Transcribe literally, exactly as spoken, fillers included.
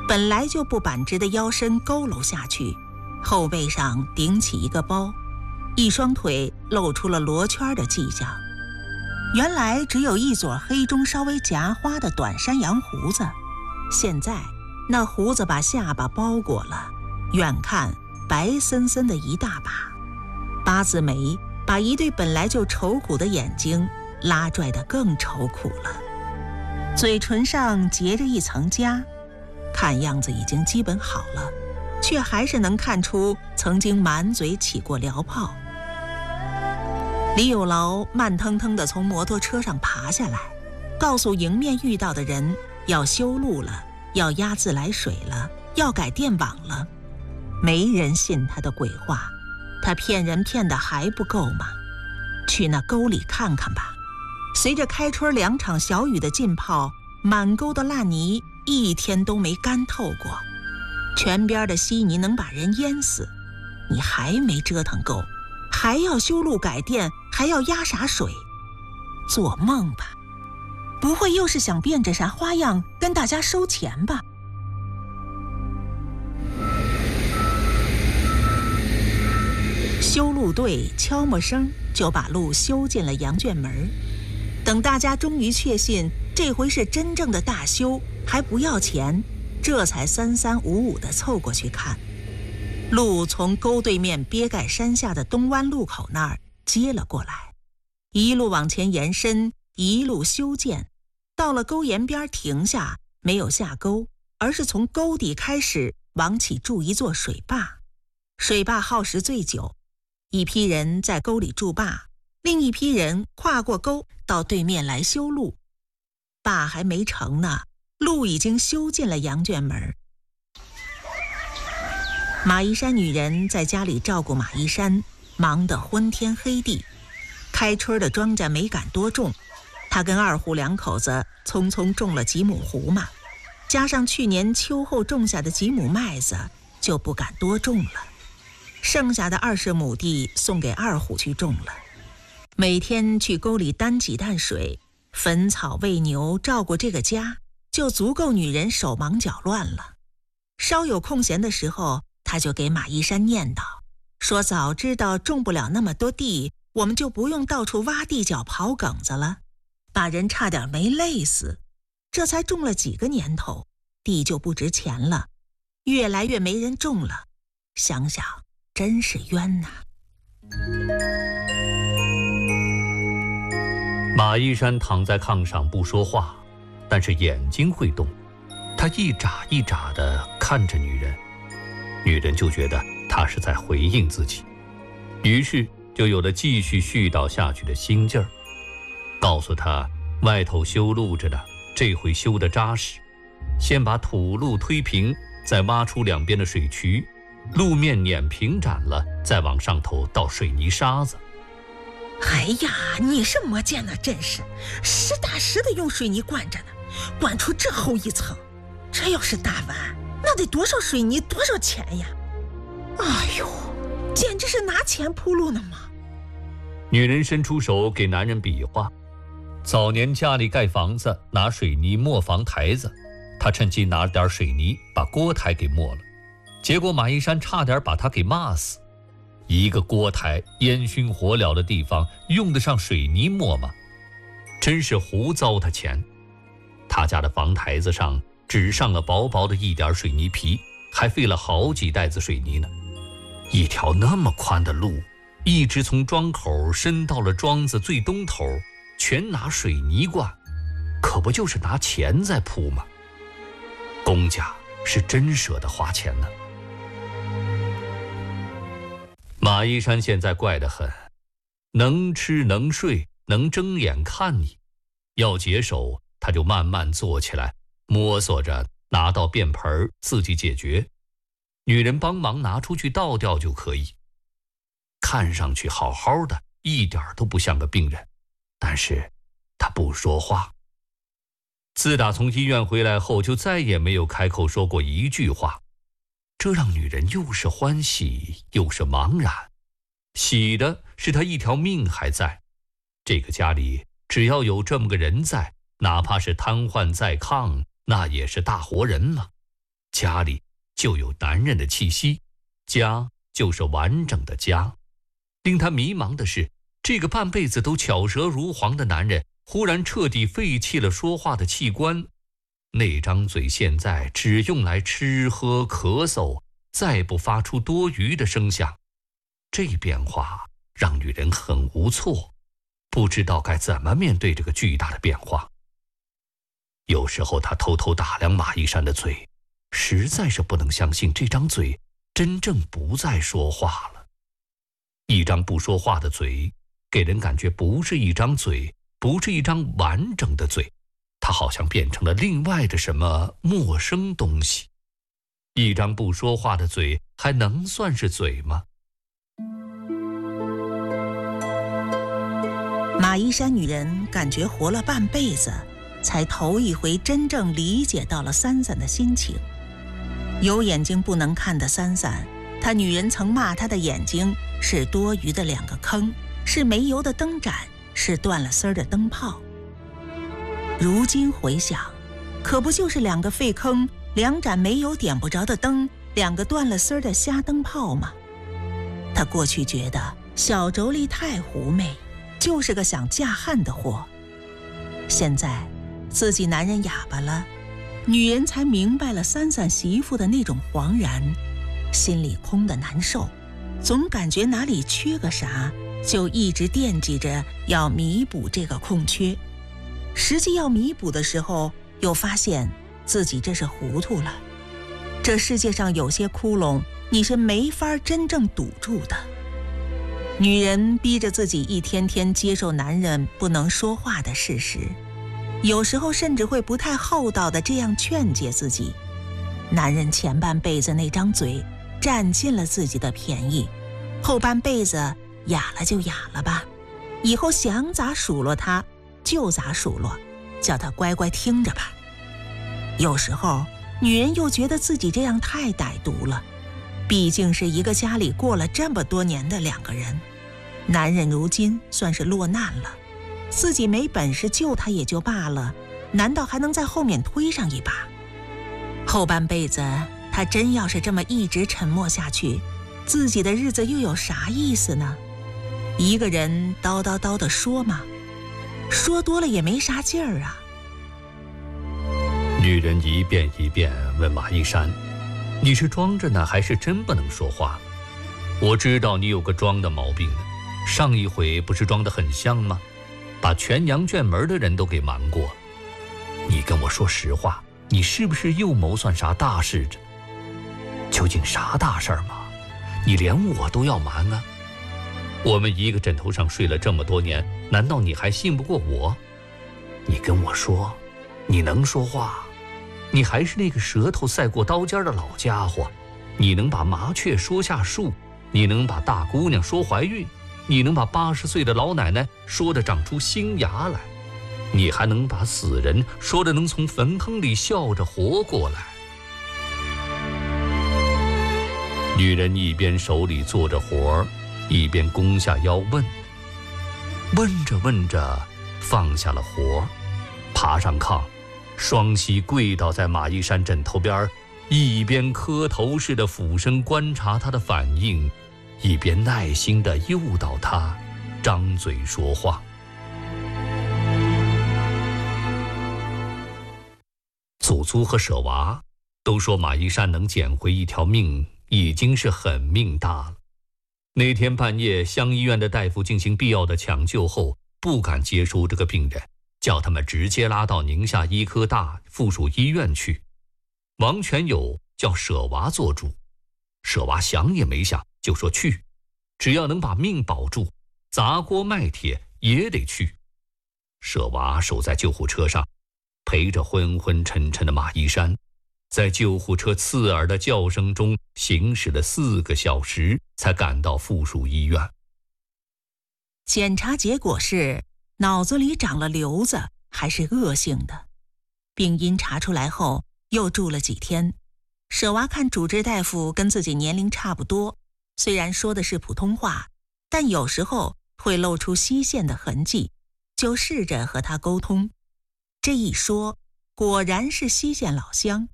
本来就不板直的腰身佝偻下去，后背上顶起一个包，一双腿露出了罗圈的迹象。原来只有一撮黑中稍微夹花的短山羊胡子，现在那胡子把下巴包裹了，远看白森森的一大把。八字眉把一对本来就愁苦的眼睛拉拽得更愁苦了，嘴唇上结着一层痂，看样子已经基本好了，却还是能看出曾经满嘴起过燎泡。李有劳慢腾腾地从摩托车上爬下来，告诉迎面遇到的人要修路了，要压自来水了，要改电网了。没人信他的鬼话，他骗人骗得还不够吗？去那沟里看看吧。随着开春两场小雨的浸泡，满沟的烂泥一天都没干透过，泉边的稀泥能把人淹死。你还没折腾够，还要修路改电，还要压啥水？做梦吧！不会又是想变着啥花样跟大家收钱吧？修路队悄没声就把路修进了羊圈门。等大家终于确信这回是真正的大修，还不要钱，这才三三五五地凑过去看。路从沟对面鳖盖山下的东湾路口那儿接了过来，一路往前延伸，一路修建，到了沟沿边停下，没有下沟，而是从沟底开始往起筑一座水坝。水坝耗时最久，一批人在沟里筑坝，另一批人跨过沟到对面来修路。坝还没成呢，路已经修进了羊圈门。马一山女人在家里照顾马一山，忙得昏天黑地。开春的庄稼没敢多种，她跟二胡两口子匆匆种了几亩胡麻，加上去年秋后种下的几亩麦子，就不敢多种了。剩下的二十亩地送给二虎去种了。每天去沟里担几担水，焚草喂牛，照顾这个家，就足够女人手忙脚乱了。稍有空闲的时候，他就给马一山念叨，说早知道种不了那么多地，我们就不用到处挖地角刨埂子了，把人差点没累死。这才种了几个年头，地就不值钱了，越来越没人种了。想想真是冤呐。 马一山躺在炕上不说话，但是眼睛会动，他一眨一眨地看着女人，女人就觉得他是在回应自己，于是就有了继续絮叨下去的心劲儿，告诉他外头修路着呢，这回修得扎实，先把土路推平，再挖出两边的水渠，路面碾平展了，再往上头倒水泥沙子。 哎呀，你是没见那阵势，实打实的用水泥灌着呢，灌出这厚一层，这要是打完，那得多少水泥，多少钱呀！哎呦，简直是拿钱铺路呢嘛！ 女人伸出手给男人比划，早年家里盖房子拿水泥磨房台子，她趁机拿了点水泥把锅台给磨了，结果马一山差点把她给骂死。一个锅台烟熏火燎的地方用得上水泥磨吗？真是胡糟蹋钱。他家的房台子上只上了薄薄的一点水泥皮，还费了好几袋子水泥呢。一条那么宽的路，一直从庄口伸到了庄子最东头，全拿水泥灌，可不就是拿钱在铺吗？公家是真舍得花钱呢。马一山现在怪得很，能吃能睡能睁眼看你，要解手他就慢慢坐起来，摸索着拿到便盆自己解决，女人帮忙拿出去倒掉就可以。看上去好好的，一点都不像个病人，但是他不说话。自打从医院回来后，就再也没有开口说过一句话，这让女人又是欢喜又是茫然。喜的是她一条命还在，这个家里只要有这么个人在，哪怕是瘫痪在炕，那也是大活人了。 家里就有男人的气息，家就是完整的家。令他迷茫的是，这个半辈子都巧舌如簧的男人，忽然彻底废弃了说话的器官，那张嘴现在只用来吃喝咳嗽，再不发出多余的声响。这变化让女人很无措，不知道该怎么面对这个巨大的变化。有时候她偷偷打量马一山的嘴，实在是不能相信这张嘴真正不再说话了。一张不说话的嘴，给人感觉不是一张嘴，不是一张完整的嘴，它好像变成了另外的什么陌生东西。一张不说话的嘴还能算是嘴吗？ 马一山女人感觉活了半辈子，才头一回真正理解到了三三的心情。有眼睛不能看的三三，她女人曾骂她的眼睛是多余的两个坑，是没油的灯盏，是断了丝儿的灯泡。如今回想，可不就是两个废坑，两盏没油点不着的灯，两个断了丝儿的瞎灯泡吗？她过去觉得小妯娌太狐媚，就是个想嫁汉的货。现在自己男人哑巴了，女人才明白了三三媳妇的那种惶然，心里空得难受，总感觉哪里缺个啥，就一直惦记着要弥补这个空缺。实际要弥补的时候，又发现自己这是糊涂了。这世界上有些窟窿，你是没法真正堵住的。女人逼着自己一天天接受男人不能说话的事实，有时候甚至会不太厚道的这样劝诫自己：男人前半辈子那张嘴占尽了自己的便宜，后半辈子哑了就哑了吧，以后想咋数落他就咋数落，叫他乖乖听着吧。有时候女人又觉得自己这样太歹毒了，毕竟是一个家里过了这么多年的两个人，男人如今算是落难了，自己没本事救他也就罢了，难道还能在后面推上一把？后半辈子他真要是这么一直沉默下去，自己的日子又有啥意思呢？一个人叨叨叨地说嘛，说多了也没啥劲儿啊。 女人一遍一遍问马一山：你是装着呢，还是真不能说话？我知道你有个装的毛病呢，上一回不是装得很像吗？把全羊圈门的人都给瞒过。你跟我说实话，你是不是又谋算啥大事着？究竟啥大事儿嘛？你连我都要瞒啊？我们一个枕头上睡了这么多年，难道你还信不过我？你跟我说，你能说话？你还是那个舌头赛过刀尖的老家伙，你能把麻雀说下树，你能把大姑娘说怀孕，你能把八十岁的老奶奶说得长出新牙来，你还能把死人说得能从坟坑里笑着活过来。女人一边手里做着活，一边弓下腰问，问着问着放下了活，爬上炕，双膝跪倒在马一山枕头边，一边磕头似的俯身观察他的反应，一边耐心地诱导他张嘴说话。祖祖和舍娃都说马一山能捡回一条命已经是很命大了。那天半夜，乡医院的大夫进行必要的抢救后，不敢接收这个病人，叫他们直接拉到宁夏医科大附属医院去。王全友叫舍娃做主，舍娃想也没想就说去，只要能把命保住，砸锅卖铁也得去。舍娃守在救护车上，陪着昏昏沉沉的马一山，在救护车刺耳的叫声中行驶了四个小时，才赶到附属医院。 检查结果是脑子里长了瘤子，还是恶性的。病因查出来后，又住了几天。舍娃看主治大夫跟自己年龄差不多，虽然说的是普通话，但有时候会露出西线的痕迹，就试着和他沟通。这一说，果然是西线老乡，